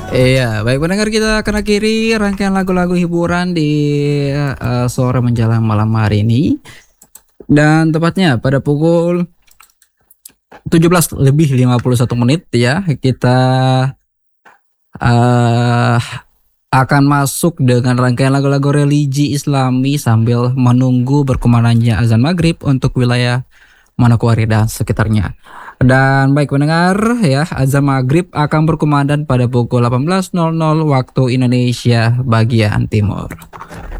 Iya, baik pendengar, kita akan akhiri rangkaian lagu-lagu hiburan di sore menjelang malam hari ini. Dan tepatnya pada pukul 17:51 ya, kita uh, akan masuk dengan rangkaian lagu-lagu religi Islami sambil menunggu berkumandangnya azan maghrib untuk wilayah Manokwari dan sekitarnya. Dan baik pendengar ya, azan maghrib akan berkumandang pada pukul 18.00 waktu Indonesia bagian timur.